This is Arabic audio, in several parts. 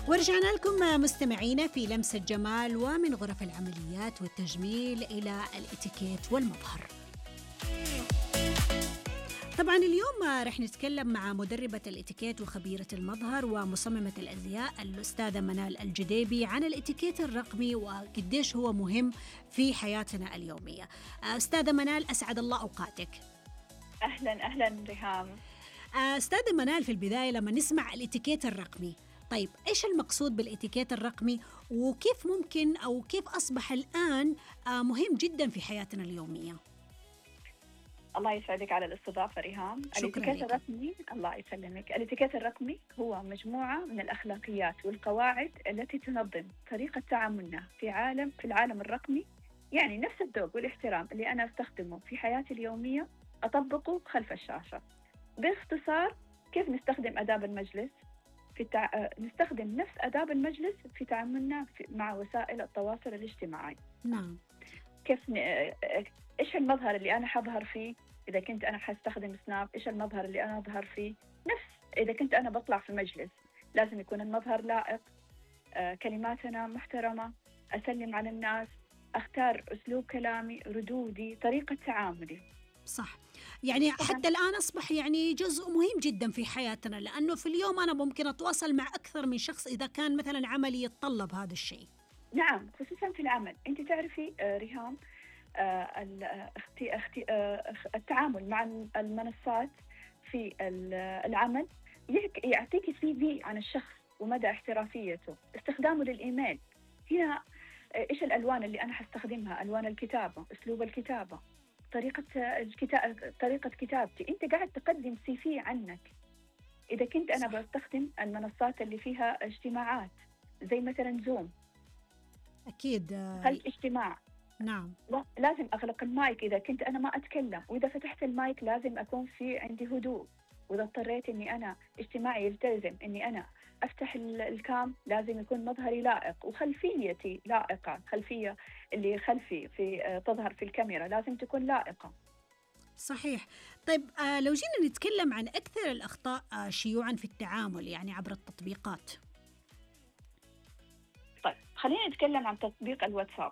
ورجعنا لكم مستمعينا في لمسة جمال، ومن غرف العمليات والتجميل إلى الاتيكيت والمظهر. طبعا اليوم رح نتكلم مع مدربة الاتيكيت وخبيرة المظهر ومصممة الأزياء الأستاذة منال الجديبي عن الاتيكيت الرقمي وقديش هو مهم في حياتنا اليومية. أستاذة منال، أسعد الله أوقاتك. أهلا ريهام. أستاذة منال، في البداية لما نسمع الاتيكيت الرقمي، طيب إيش المقصود بالاتيكيت الرقمي وكيف ممكن أو كيف أصبح الآن مهم جدا في حياتنا اليومية؟ الله يسعدك على الاستضافة ريهام. الاتيكيت الرقمي، الله يسلمك، الاتيكيت الرقمي هو مجموعة من الأخلاقيات والقواعد التي تنظم طريقة تعاملنا في العالم الرقمي. يعني نفس الذوق والاحترام اللي أنا أستخدمه في حياتي اليومية أطبقه خلف الشاشة. باختصار، كيف نستخدم آداب المجلس نستخدم نفس آداب المجلس في تعاملنا مع وسائل التواصل الاجتماعي. نعم. كيف إيش المظهر اللي أنا حظهر فيه إذا كنت أنا حستخدم سناب؟ إيش المظهر اللي أنا أظهر فيه؟ نفس إذا كنت أنا بطلع في مجلس لازم يكون المظهر لائق، كلماتنا محترمة، أسلم على الناس، أختار أسلوب كلامي، ردودي، طريقة تعاملي. صح، يعني حتى الآن أصبح يعني جزء مهم جدا في حياتنا، لأنه في اليوم أنا ممكن أتواصل مع أكثر من شخص إذا كان مثلا عملي يتطلب هذا الشيء. نعم، خصوصا في العمل. أنت تعرفي ريهام، التعامل مع المنصات في العمل يعطيك CV عن الشخص ومدى احترافيته. استخدامه للإيميل، هنا إيش الألوان اللي أنا حستخدمها، ألوان الكتابة، أسلوب الكتابة، طريقة كتابتي. أنت قاعد تقدم CV عنك. إذا كنت أنا بستخدم المنصات اللي فيها اجتماعات زي مثلا زوم، أكيد الاجتماع، نعم، لازم أغلق المايك إذا كنت أنا ما أتكلم، وإذا فتحت المايك لازم أكون في عندي هدوء. وإذا اضطريت إني أنا اجتماعي يلتزم إني أنا أفتح الكام، لازم يكون مظهري لائق وخلفيتي لائقة. خلفية اللي خلفي تظهر في الكاميرا لازم تكون لائقة. صحيح. طيب لو جينا نتكلم عن أكثر الأخطاء شيوعا في التعامل يعني عبر التطبيقات. طيب خلينا نتكلم عن تطبيق الواتساب.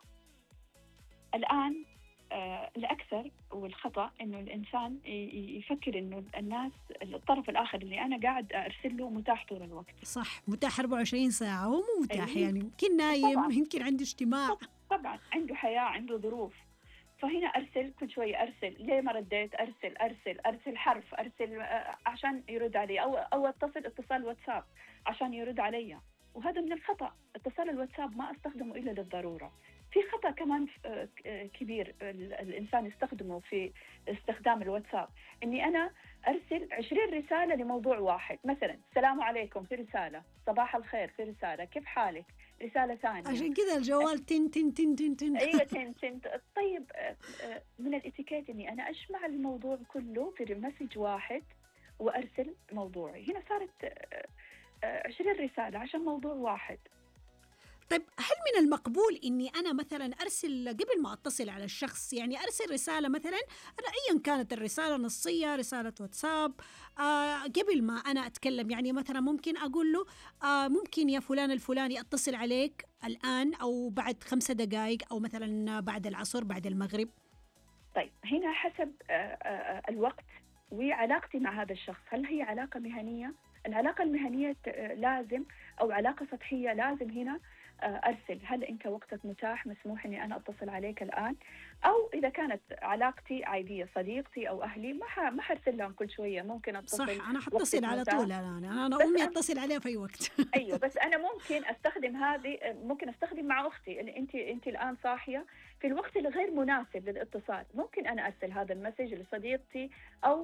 الآن الأكثر والخطأ إنه الإنسان يفكر إنه الناس، الطرف الآخر اللي أنا قاعد أرسل له، متاح طول الوقت. صح، متاح 24 ساعة، هو مو متاح. يعني يمكن نايم، يمكن عنده اجتماع، طبعا عنده حياة، عنده ظروف. فهنا أرسل كل شوية، أرسل ليه ما رديت، أرسل حرف، أرسل عشان يرد علي، أو اتصال واتساب عشان يرد علي. وهذا من الخطأ. اتصال الواتساب ما أستخدمه إلا للضرورة. في خطأ كمان كبير الإنسان يستخدمه في استخدام الواتساب، إني أنا أرسل 20 رسالة لموضوع واحد. مثلا السلام عليكم في رسالة، صباح الخير في رسالة، كيف حالك رسالة ثانية. عشان كذا الجوال تن تن تن تن تن. أيوة تن. طيب من الاتيكيت إني أنا أجمع الموضوع كله في مسج واحد وأرسل موضوعي. هنا صارت 20 رسالة عشان موضوع واحد. طيب هل من المقبول إني أنا مثلا أرسل قبل ما أتصل على الشخص، يعني أرسل رسالة مثلا أيا كانت الرسالة، نصية، رسالة واتساب، قبل ما أنا أتكلم، يعني مثلا ممكن أقول له ممكن يا فلان الفلاني أتصل عليك الآن أو بعد 5 دقائق، أو مثلا بعد العصر، بعد المغرب؟ طيب هنا حسب الوقت وعلاقتي مع هذا الشخص. هل هي علاقة مهنية؟ العلاقة المهنية لازم، أو علاقة سطحية لازم هنا أرسل هل أنت وقتك متاح، مسموح أني أنا أتصل عليك الآن؟ أو إذا كانت علاقتي عادية، صديقتي أو أهلي، ما حرسل لهم كل شوية، ممكن أتصل. صح، أنا حتصل على طول أنا أمي أتصل عليها في أي وقت. أيوة، بس أنا ممكن أستخدم ممكن أستخدم مع أختي اللي أنت الآن صاحية في الوقت الغير مناسب للاتصال. ممكن أنا أرسل هذا المسج لصديقتي أو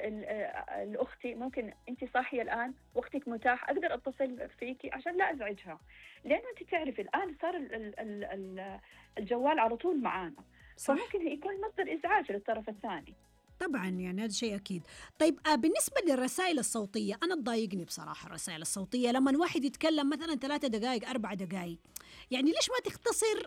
لأختي، ممكن أنت صاحية الآن، وقتك متاح، أقدر أتصل فيكي عشان لا أزعجها. لأنه أنت تعرفي الآن صار الجوال على طول معانا، فممكن يكون مصدر إزعاج للطرف الثاني. طبعا يعني هذا شيء أكيد. طيب بالنسبة للرسائل الصوتية، أنا تضايقني بصراحة الرسائل الصوتية. لما الواحد يتكلم مثلا 3 دقائق 4 دقائق، يعني ليش ما تختصر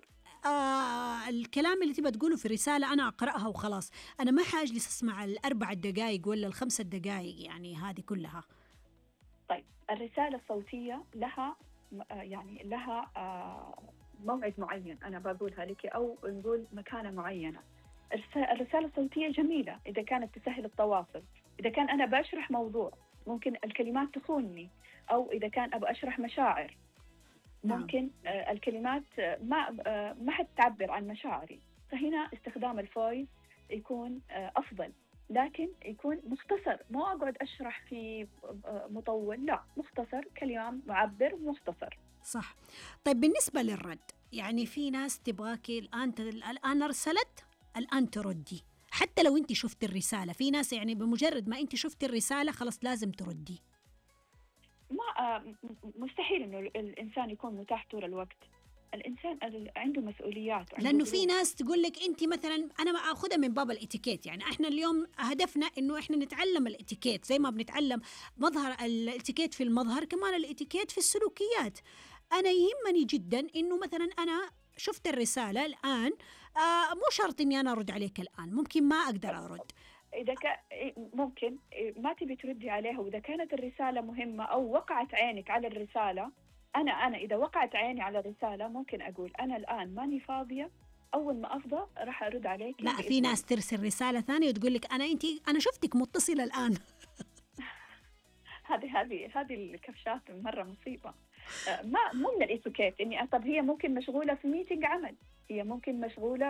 الكلام اللي تبى تقوله في رسالة أنا أقرأها وخلاص؟ أنا ما حاجلس أسمع 4 دقائق ولا 5 دقائق يعني هذه كلها. طيب الرسالة الصوتية لها يعني لها موعد معين أنا بقولها لك، أو نقول مكانة معينة. الرسالة الصوتية جميلة إذا كانت تسهل التواصل، إذا كان أنا بشرح موضوع ممكن الكلمات تخونني، أو إذا كان أبغى أشرح مشاعر نعم. ممكن الكلمات ما حتعبر عن مشاعري. فهنا استخدام الفويس يكون أفضل، لكن يكون مختصر، مو أقعد أشرح في مطول، لا، مختصر، كلام معبر مختصر. صح. طيب بالنسبة للرد، يعني في ناس تبغاكي الآن أرسلت الآن تردي، حتى لو أنت شفت الرسالة. في ناس يعني بمجرد ما أنت شفت الرسالة خلاص لازم تردي. ما مستحيل إنه الإنسان يكون متاح طول الوقت. الإنسان عنده مسؤوليات وعنده لأنه في ظروف. ناس تقول لك أنت مثلا، أنا ما أخذها من باب الإتيكيت، يعني إحنا اليوم هدفنا إنه إحنا نتعلم الإتيكيت زي ما بنتعلم مظهر الإتيكيت في المظهر، كمان الإتيكيت في السلوكيات. أنا يهمني جدا إنه مثلا أنا شفت الرسالة الآن، مو شرط إني أنا أرد عليك الآن، ممكن ما أقدر أرد. إذا ممكن ما تبي تردي عليها، وإذا كانت الرسالة مهمة أو وقعت عينك على الرسالة، أنا إذا وقعت عيني على الرسالة ممكن أقول أنا الآن ماني فاضية، أول ما أفضى راح أرد عليك لا، في بإذن الله. ناس ترسل رسالة ثانية وتقول لك أنا شفتك متصلة الآن. هذه الكفشات مرة مصيبة. ما مو من الإتيكيت إني طب هي ممكن مشغولة في ميتنج عمل، هي ممكن مشغولة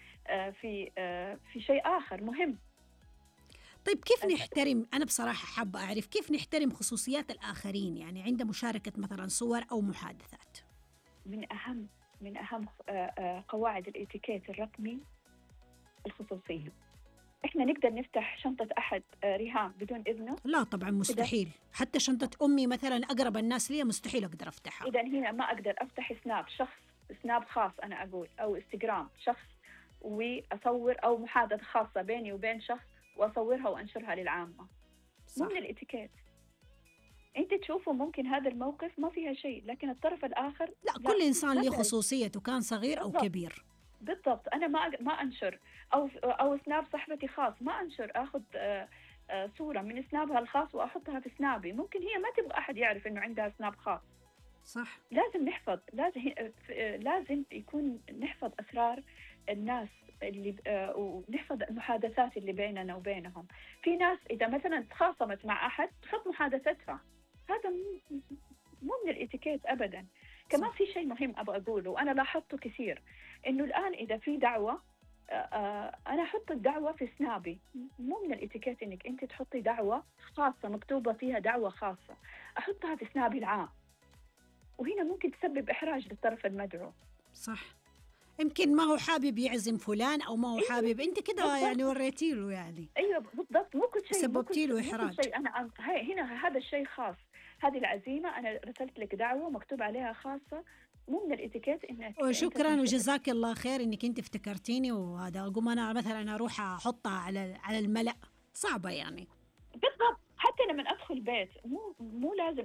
في شيء آخر مهم. طيب كيف نحترم، أنا بصراحة حابة أعرف كيف نحترم خصوصيات الآخرين يعني عند مشاركة مثلا صور أو محادثات؟ من أهم قواعد الإتيكيت الرقمي الخصوصية. إحنا نقدر نفتح شنطة أحد رهان بدون إذنه؟ لا طبعا مستحيل، حتى شنطة أمي مثلا أقرب الناس لي مستحيل أقدر أفتحها. إذا هنا ما أقدر أفتح سناب خاص أنا أقول، أو انستغرام شخص وأصور، أو محادثة خاصة بيني وبين شخص وأصورها وأنشرها للعامة. صح. مو من الإتيكيت. أنت تشوفوا ممكن هذا الموقف ما فيها شيء، لكن الطرف الآخر لا، كل إنسان له مثلاً. خصوصيته، كان صغير أو بالضبط. كبير. بالضبط. أنا ما أنشر، أو سناب صاحبتي خاص ما أنشر، أخذ صورة من سنابها الخاص وأحطها في سنابي. ممكن هي ما تبغى أحد يعرف إنه عندها سناب خاص. صح. لازم نحفظ، لازم يكون نحفظ أسرار الناس اللي ونحفظ المحادثات اللي بيننا وبينهم. في ناس إذا مثلا تخاصمت مع أحد تحط محادثتها، هذا مو من الإتيكيت أبدا. كمان في شيء مهم أبغى أقوله وأنا لاحظته كثير، إنه الآن إذا في دعوة أنا أحط الدعوة في سنابي. مو من الإتيكيت إنك أنت تحطي دعوة خاصة مكتوبة فيها دعوة خاصة أحطها في سنابي العام، وهنا ممكن تسبب إحراج للطرف المدعو. صح. يمكن ما هو حابب يعزم فلان، أو ما هو حابب، أنت كده يعني وريتي له يعني. أيوة بالضبط. مو كل شيء، سببتي له إحراج. أنا هنا هذا الشيء خاص، هذه العزيمة أنا رسلت لك دعوة مكتوب عليها خاصة. مو من الإتيكيت إنك وشكرا وجزاك الله خير إنك أنت افتكرتيني، وهذا أقوم أنا مثلا أروح أحطها على الملأ، صعبة يعني. بالضبط. حتى لما أدخل بيت مو لازم